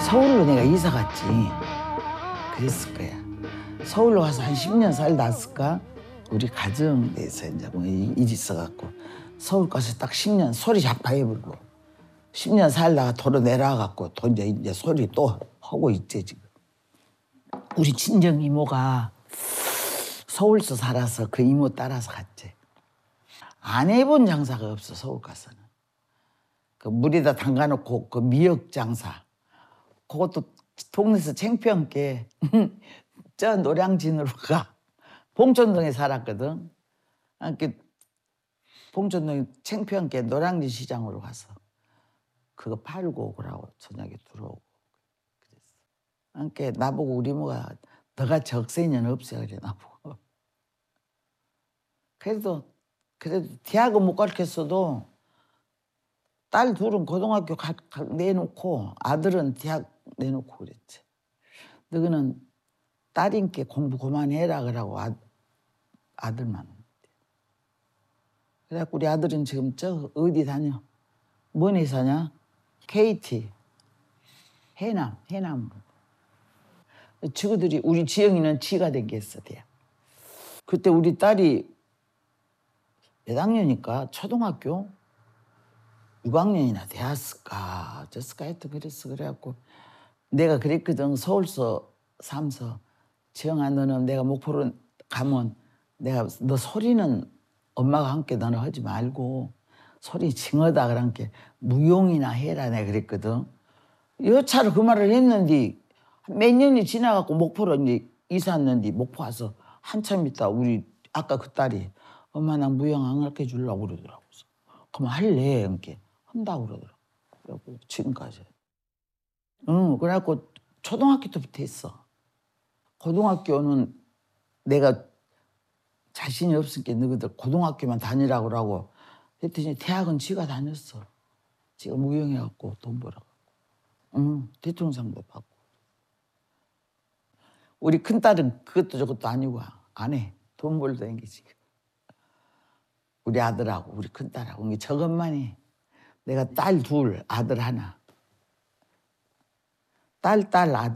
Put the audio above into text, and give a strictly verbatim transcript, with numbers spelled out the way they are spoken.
서울로 내가 이사 갔지. 그랬을 거야. 서울로 가서 한 십 년 살다 왔을까? 우리 가정에서 이제 뭐 일이 있어갖고 서울 가서 딱 십 년 소리 작파해 불고 십 년 살다가 도로 내려와갖고 또 이제, 이제 소리 또 하고 있지 지금. 우리 친정 이모가 서울서 살아서 그 이모 따라서 갔지. 안 해본 장사가 없어 서울 가서는. 그 물에다 담가놓고 그 미역 장사. 그것도 동네에서 창피한 게 저 노량진으로 가. 봉천동에 살았거든. 그러니까 봉천동에 창피한 게 노량진 시장으로 가서 그거 팔고 오라고 저녁에 들어오고 그랬어. 그러니까 나보고 우리 이모가 너같이 억세년 없어 그래 나보고. 그래도 그래도 대학은 못 가르쳤어도 딸 둘은 고등학교 가, 가, 내놓고 아들은 대학 내놓고 그랬지. 너희는 딸인께 공부 그만해라 그러고 아, 아들만. 그래갖고 우리 아들은 지금 저 어디 다녀? 뭔 회사냐? 케이티. 해남, 해남. 친구들이 우리 지영이는 지가 된 게 있어 대학. 그때 우리 딸이 몇 학년일까? 초등학교 육 학년이나 되었을까? 어쩌을까 하여튼 그랬어. 그래갖고 내가 그랬거든. 서울서 삼서 지영아 너는 내가 목포로 가면 내가 너 소리는 엄마가 함께 너는 하지 말고 소리 징하다 그러니까 무용이나 해라 내가 그랬거든. 여차로 그 말을 했는데 몇 년이 지나갖고 목포로 이제 이사 왔는데 목포 와서 한참 있다 우리 아까 그 딸이 엄마 나 무용 안 가르쳐 주려고 그러더라고. 그럼 할래? 이렇게 한다고 그러더라고. 그래갖고 지금까지. 응, 그래갖고 초등학교 때부터 했어. 고등학교는 내가 자신이 없으니까 너희들 고등학교만 다니라고 그러고 했더니 대학은 지가 다녔어. 지가 무용해갖고 돈 벌어갖고. 응, 대통령상도 받고. 우리 큰딸은 그것도 저것도 아니고 안 해. 돈 벌다 게 지금. 우리 아들하고 우리 큰딸하고 저것만 해. 내가 딸 둘, 아들 하나. 딸, 딸, 아들.